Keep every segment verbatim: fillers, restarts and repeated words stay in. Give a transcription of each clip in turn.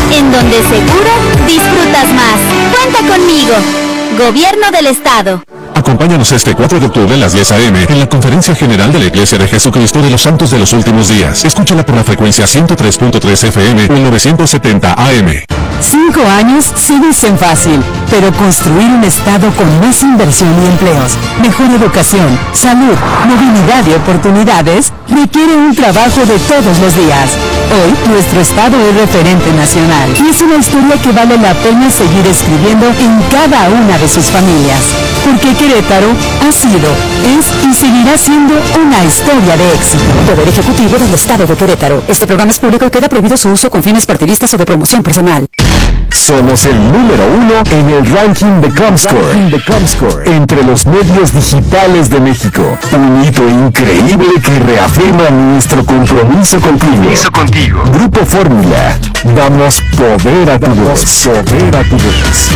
en donde seguro disfrutas más. Cuenta conmigo. Gobierno del Estado. Acompáñanos este cuatro de octubre a las diez a eme en la Conferencia General de la Iglesia de Jesucristo de los Santos de los Últimos Días. Escúchala por la frecuencia ciento tres punto tres efe eme o el novecientos setenta a eme. Cinco años sí dicen fácil, pero construir un Estado con más inversión y empleos, mejor educación, salud, movilidad y oportunidades requiere un trabajo de todos los días. Hoy, nuestro Estado es referente nacional y es una historia que vale la pena seguir escribiendo en cada una de sus familias. Porque Querétaro ha sido, es y seguirá siendo una historia de éxito. Poder Ejecutivo del Estado de Querétaro. Este programa es público y queda prohibido su uso con fines partidistas o de promoción personal. Somos el número uno en el ranking de Comscore, de Comscore entre los medios digitales de México. Un hito increíble que reafirma nuestro compromiso contigo. Compromiso contigo. Grupo Fórmula. Damos poder a tu voz. Poder a tu voz.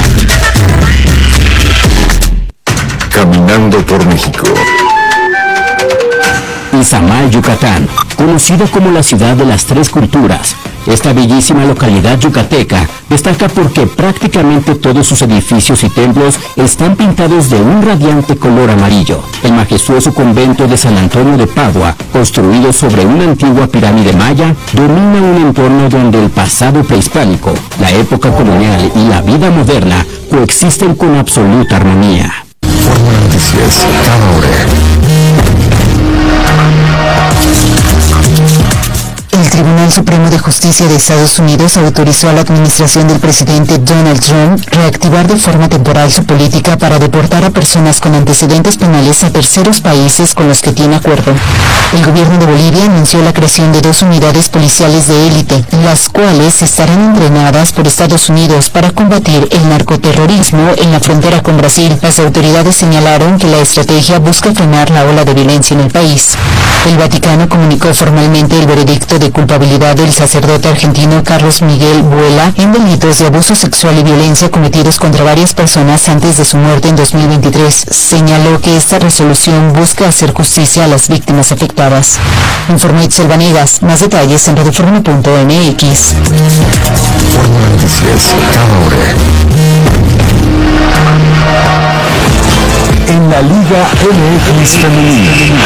Caminando por México. Izamal, Yucatán, conocido como la ciudad de las tres culturas. Esta bellísima localidad yucateca destaca porque prácticamente todos sus edificios y templos están pintados de un radiante color amarillo. El majestuoso convento de San Antonio de Padua, construido sobre una antigua pirámide maya, domina un entorno donde el pasado prehispánico, la época colonial y la vida moderna coexisten con absoluta armonía. Fórmula Noticias, cada hora. El Tribunal Supremo de Justicia de Estados Unidos autorizó a la administración del presidente Donald Trump reactivar de forma temporal su política para deportar a personas con antecedentes penales a terceros países con los que tiene acuerdo. El gobierno de Bolivia anunció la creación de dos unidades policiales de élite, las cuales estarán entrenadas por Estados Unidos para combatir el narcoterrorismo en la frontera con Brasil. Las autoridades señalaron que la estrategia busca frenar la ola de violencia en el país. El Vaticano comunicó formalmente el veredicto de culpabilidad del sacerdote argentino Carlos Miguel Buela en delitos de abuso sexual y violencia cometidos contra varias personas antes de su muerte en dos mil veintitrés. Señaló que esta resolución busca hacer justicia a las víctimas afectadas. Informó Itzel Vanegas. Más detalles en radioforma punto eme equis. Fórmula Noticias, cada hora. En la Liga eme equis Femenina.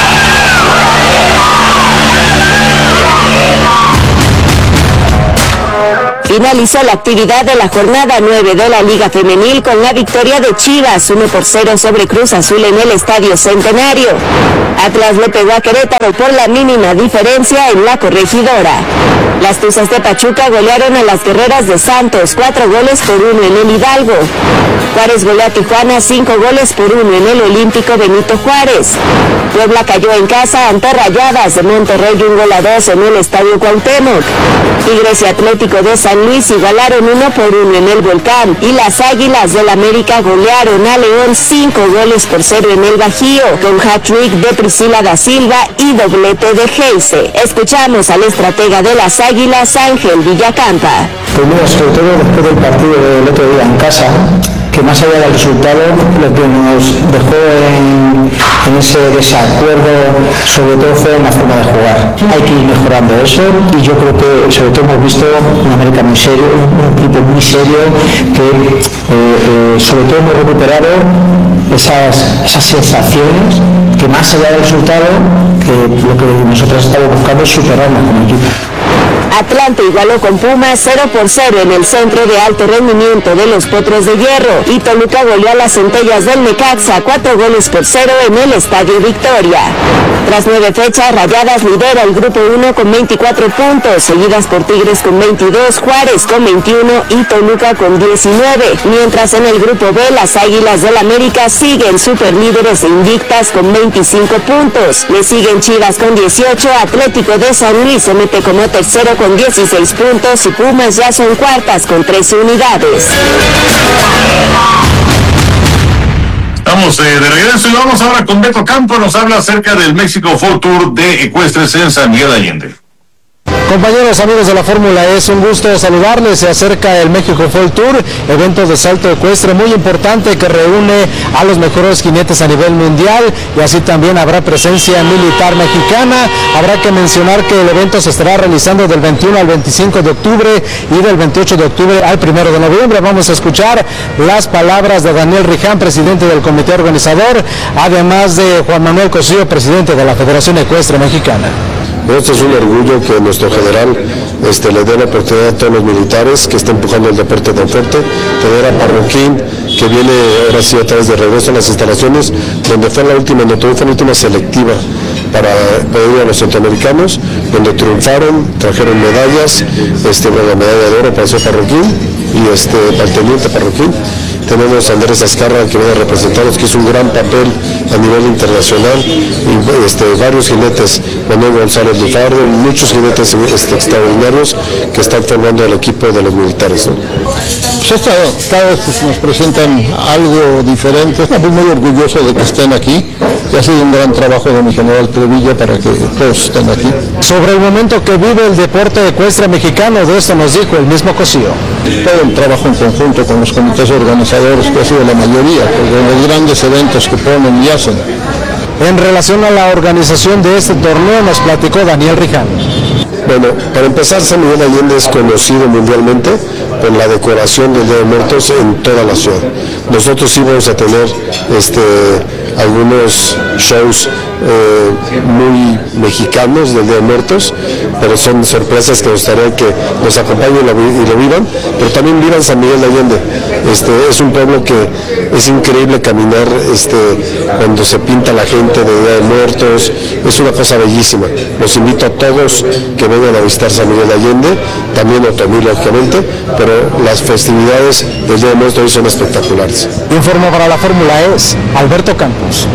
Finalizó la actividad de la jornada nueve de la Liga Femenil con la victoria de Chivas uno por cero sobre Cruz Azul en el Estadio Centenario. Atlas le pegó a Querétaro por la mínima diferencia en la Corregidora. Las Tuzas de Pachuca golearon a las Guerreras de Santos cuatro goles por uno en el Hidalgo. Juárez goleó a Tijuana cinco goles por uno en el Olímpico Benito Juárez. Puebla cayó en casa ante Rayadas de Monterrey un gol a dos en el Estadio Cuauhtémoc. Tigres y Atlético de San Luis igualaron uno por uno en el Volcán y las Águilas del América golearon a León cinco goles por cero en el Bajío con hat-trick de Priscila da Silva y doblete de Heise. Escuchamos al estratega de las Águilas, Ángel Villacampa. Primero, sobre todo después del partido del otro día en casa, que más allá del resultado, lo que nos dejó en, en ese desacuerdo, sobre todo fue en la forma de jugar. Hay que ir mejorando eso y yo creo que sobre todo hemos visto un América muy serio, un equipo muy serio, que eh, eh, sobre todo hemos recuperado esas, esas sensaciones que más allá del resultado, que lo que nosotros estamos buscando es superarnos como equipo. Atlante igualó con Pumas cero por cero en el centro de alto rendimiento de los Potros de Hierro y Toluca goleó a las Centellas del Necaxa cuatro goles por cero en el Estadio Victoria. Tras nueve fechas, Rayadas lidera el grupo uno con veinticuatro puntos, seguidas por Tigres con veintidós, Juárez con veintiuno y Toluca con diecinueve, mientras en el grupo B las Águilas del América siguen superlíderes e invictas con veinticinco puntos. Le siguen Chivas con dieciocho, Atlético de San Luis se mete como tercero con dieciséis puntos y Pumas ya son cuartas con trece unidades. Estamos eh, de regreso y vamos ahora con Beto Campo. Nos habla acerca del México Fall Tour de Ecuestres en San Miguel de Allende. Compañeros, amigos de la Fórmula E, es un gusto saludarles. Se acerca el México Fall Tour, evento de salto ecuestre muy importante que reúne a los mejores jinetes a nivel mundial, y así también habrá presencia militar mexicana. Habrá que mencionar que el evento se estará realizando del veintiuno al veinticinco de octubre y del veintiocho de octubre al primero de noviembre. Vamos a escuchar las palabras de Daniel Riján, presidente del comité organizador, además de Juan Manuel Cosío, presidente de la Federación Ecuestre Mexicana. Esto es un orgullo que nuestro general este, le dé la oportunidad a todos los militares que están empujando el deporte tan fuerte, tener a Parroquín, que viene ahora sí otra vez de regreso a las instalaciones, donde fue la última, donde fue la última selectiva para poder ir a los centroamericanos, donde triunfaron, trajeron medallas, este, la medalla de oro para ser Parroquín, y este, para el teniente Parroquín. Tenemos a Andrés Azcarra, que viene a representarnos, que hizo un gran papel a nivel internacional, y este, varios jinetes, Manuel González Lufardo, muchos jinetes este, extraordinarios que están formando el equipo de los militares, ¿no? Pues esta, cada vez pues, nos presentan algo diferente. Estamos muy orgullosos de que estén aquí, y ha sido un gran trabajo de mi general Trevilla para que todos estén aquí. Sobre el momento que vive el deporte ecuestre mexicano, de esto nos dijo el mismo Cosío. Todo el trabajo en conjunto con los comités organizadores, que ha sido la mayoría, porque los grandes eventos que ponen y hacen. En relación a la organización de este torneo, nos platicó Daniel Riján. Bueno, para empezar, San Miguel Allende es conocido mundialmente por la decoración del Día de Muertos en toda la ciudad. Nosotros sí vamos a tener este, algunos shows eh, muy mexicanos del Día de Muertos, pero son sorpresas que nos gustaría que nos acompañen y lo, y lo vivan, pero también vivan San Miguel de Allende. Este, es un pueblo que es increíble caminar este, cuando se pinta la gente de Día de Muertos, es una cosa bellísima. Los invito a todos que vengan a visitar San Miguel de Allende, también Otomí, lógicamente, pero las festividades del Día de Muertos hoy son espectaculares. Informa para la Fórmula E, Alberto Campos.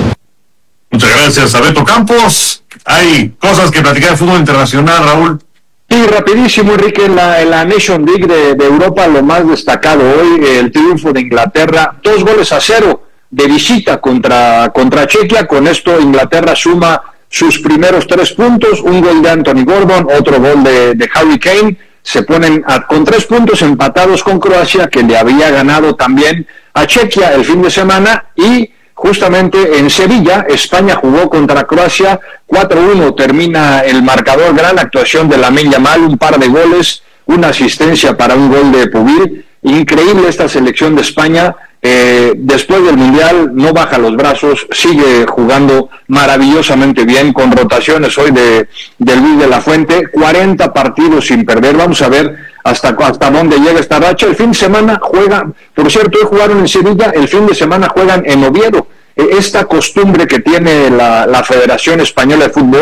Muchas gracias, Alberto Campos. Hay cosas que platicar de fútbol internacional, Raúl. Sí, rapidísimo, Enrique, en la, en la Nation League de, de Europa, lo más destacado hoy, el triunfo de Inglaterra, dos goles a cero de visita contra, contra Chequia. Con esto Inglaterra suma sus primeros tres puntos, un gol de Anthony Gordon, otro gol de, de Harry Kane. Se ponen a, con tres puntos empatados con Croacia, que le había ganado también a Chequia el fin de semana, y justamente en Sevilla, España jugó contra Croacia, cuatro uno termina el marcador. Gran actuación de Lamine Yamal, un par de goles, una asistencia para un gol de Pubil. Increíble esta selección de España, eh, después del Mundial no baja los brazos, sigue jugando maravillosamente bien, con rotaciones hoy de, de Luis de la Fuente, cuarenta partidos sin perder. Vamos a ver hasta, hasta dónde llega esta racha. El fin de semana juegan, por cierto, hoy jugaron en Sevilla, el fin de semana juegan en Oviedo. Esta costumbre que tiene la, la Federación Española de Fútbol